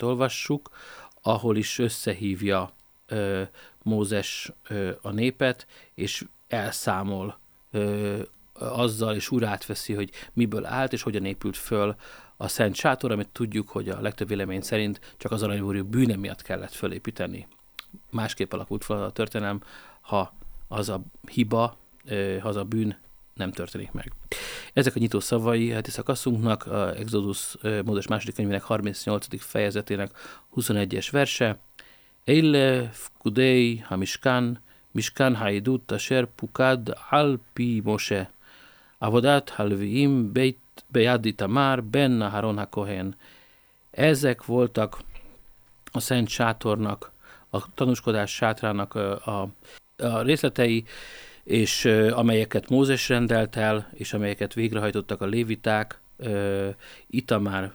olvassuk, ahol is összehívja Mózes a népet, és elszámol azzal, és újra átveszi, hogy miből állt, és hogyan épült föl a Szent Sátor, amit tudjuk, hogy a legtöbb vélemény szerint csak az aranyúrjuk bűne miatt kellett fölépíteni. Másképp alakult fel a történelem, ha az a hiba, ha az a bűn nem történik meg. Ezek a nyitó szavai heti szakaszunknak, a Exodus Mózes második könyvének 38. fejezetének 21-es verse. Eile fkudei ha mishkan haidut asher pukad al pi Moshe, avodat halviim bejad Itamar ben Aharon hakohen. Ezek voltak a Szent Sátornak, a tanúskodás sátrának a részletei, és amelyeket Mózes rendelt el, és amelyeket végrehajtottak a léviták, Itamár,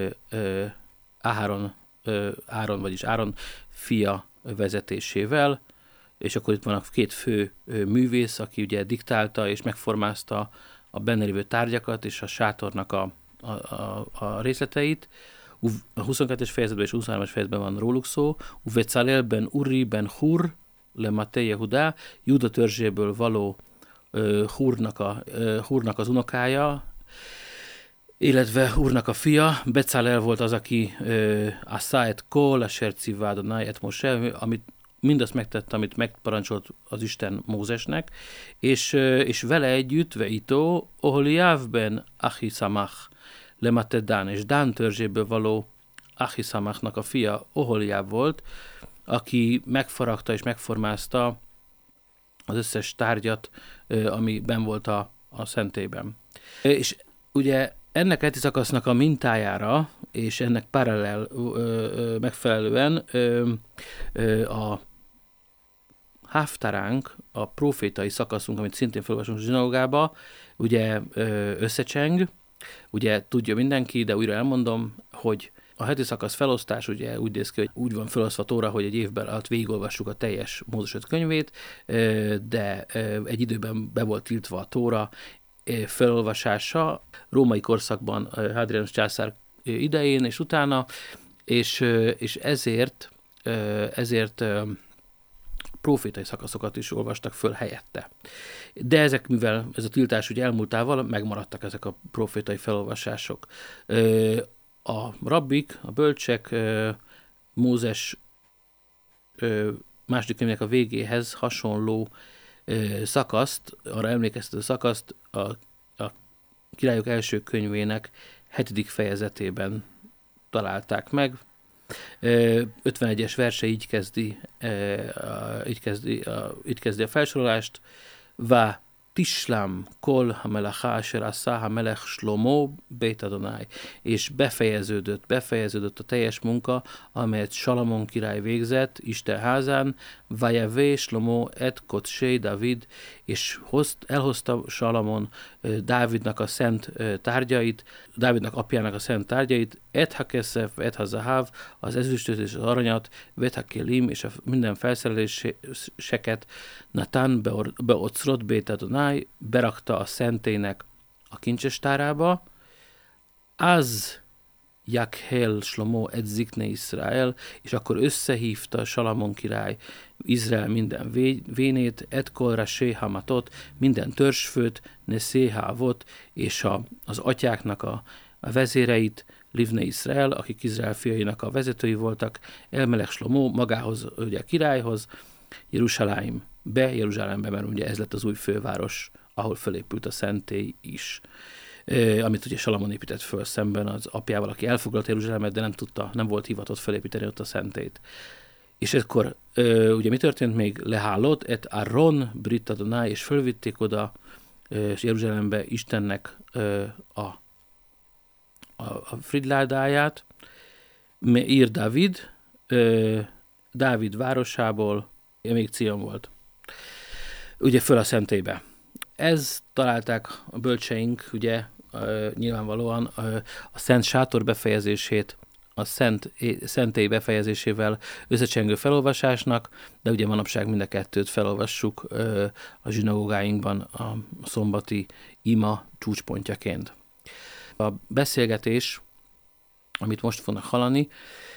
Áron fia vezetésével, és akkor itt van a két fő művész, aki ugye diktálta és megformázta a benne lévő tárgyakat és a sátornak a részleteit. A 22-es fejezetben és 23-as fejezetben van róluk szó. Uvecalel ben Uri ben Hur le Matei Jehudá, Júda törzséből való Hurnak az unokája, illetve Hurnak a fia. Becalel volt az, aki Aszáet Kol, Asher Civá Adonai et Moshe, amit mindazt megtette, amit megparancsolt az Isten Mózesnek, és vele együtt, veitó, Oholiáv ben Achisamach le Mate Dán, és Dán törzséből való Achisamachnak a fia Oholiáv volt, aki megfaragta és megformázta az összes tárgyat, ami benn volt a szentélyben. És ugye ennek a heti szakasznak a mintájára, és ennek paralel megfelelően a Haftaránk, a profétai szakaszunk, amit szintén felolvasunk a zsinagógába, ugye összecseng, ugye tudja mindenki, de újra elmondom, hogy a heti szakasz felosztás ugye úgy néz ki, hogy úgy van felosztva Tóra, hogy egy évben alatt végigolvassuk a teljes Mózes 5 könyvét, de egy időben be volt tiltva a Tóra felolvasása, római korszakban Hadrianus császár idején és utána, és ezért profétai szakaszokat is olvastak föl helyette. De ezek, mivel ez a tiltás ugye elmúltával, megmaradtak ezek a profétai felolvasások. A rabbik, a bölcsek Mózes második könyvének a végéhez hasonló szakaszt, arra emlékeztető szakaszt a Királyok első könyvének 7. fejezetében találták meg. 51-es verse így kezdi a felsorolást. Vá Tislam kol hamelacha asher asa hamelech Shlomo beit Adonai. És befejeződött a teljes munka, amelyet Salamon király végzett Isten házán, vajavé Shlomo et kotsei David, és elhozta Salamon Dávidnak a szent tárgyait, Dávidnak apjának a szent tárgyait, et hakeszef, et hazahav, az ezüstöt és az aranyat, vet hakelim, és a minden felszereléseket, Natán beocrot beit Adonai, berakta a szentélynek a kincsestárába, az Jakhel Shlomo et zikne Israel, és akkor összehívta Salamon király Izrael minden vénét, et kol rasé hamatot, minden törzsfőt, neszéhávot, és az atyáknak a vezéreit, Livne Israel, akik Izrael fiainak a vezetői voltak, elmelech Shlomo magához, ugye a királyhoz, Jeruzsálembe, mert ugye ez lett az új főváros, ahol fölépült a szentély is, amit ugye Salamon épített föl szemben az apjával, aki elfoglalta Jeruzsálemet, de nem volt hivatott felépíteni ott a szentélyt. És ekkor ugye mi történt még? Lehálott, et Aron brit Adonai, és fölvitték oda Jeruzsálembe Istennek a fridládáját, ír Dávid városából, még Cion volt, ugye föl a szentélybe. Ez találták a bölcseink, ugye nyilvánvalóan a Szent Sátor befejezését a szentély befejezésével összecsengő felolvasásnak, de ugye manapság mind a kettőt felolvassuk a zsinagógáinkban a szombati ima csúcspontjaként. A beszélgetés, amit most fognak hallani,